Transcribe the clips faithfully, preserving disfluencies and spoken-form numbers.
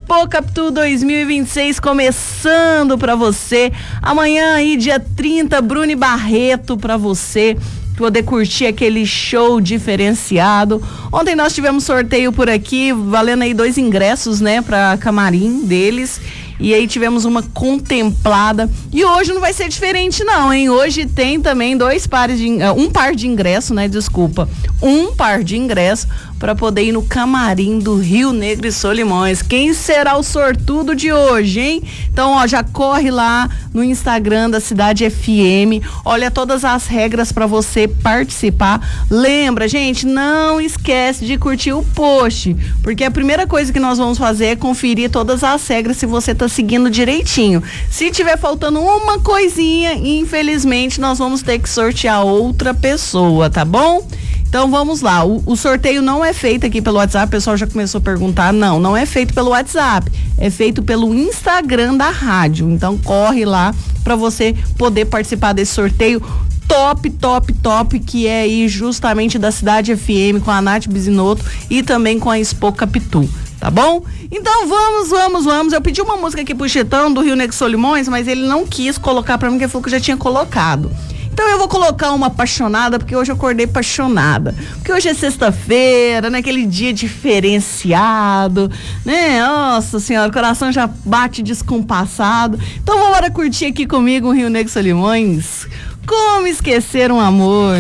Expo Capitu dois mil e vinte e seis começando para você. Amanhã aí, dia trinta, Bruni Barreto para você poder curtir aquele show diferenciado. Ontem nós tivemos sorteio por aqui, valendo aí dois ingressos, né, para camarim deles. E aí tivemos uma contemplada. E hoje não vai ser diferente não, hein? Hoje tem também dois pares de... Um par de ingresso, né? Desculpa. Um par de ingresso para poder ir no camarim do Rio Negro e Solimões. Quem será o sortudo de hoje, hein? Então, ó, já corre lá no Instagram da Cidade F M. Olha todas as regras para você participar. Lembra, gente, não esquece de curtir o post, porque a primeira coisa que nós vamos fazer é conferir todas as regras se você tá seguindo direitinho. Se tiver faltando uma coisinha, infelizmente nós vamos ter que sortear outra pessoa, tá bom? Então vamos lá, o, o sorteio não é feito aqui pelo WhatsApp, o pessoal já começou a perguntar, não, não é feito pelo WhatsApp, é feito pelo Instagram da rádio, então corre lá para você poder participar desse sorteio top, top, top, que é aí justamente da Cidade F M com a Nath Bisinotto e também com a Expo Capitu. Tá bom? Então vamos, vamos, vamos. Eu pedi uma música aqui pro Chetão do Rio Negro e Solimões, mas ele não quis colocar pra mim, porque ele falou que eu já tinha colocado. Então eu vou colocar uma apaixonada, porque hoje eu acordei apaixonada. Porque hoje é sexta-feira, né? Aquele dia diferenciado, né? Nossa senhora, o coração já bate descompassado. Então vamos lá curtir aqui comigo o Rio Negro e Solimões. Como esquecer um amor?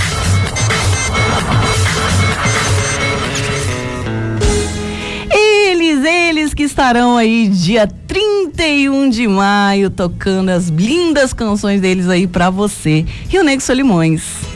Eles, eles que estarão aí dia trinta e um de maio tocando as lindas canções deles aí pra você. Rio Negro e Solimões.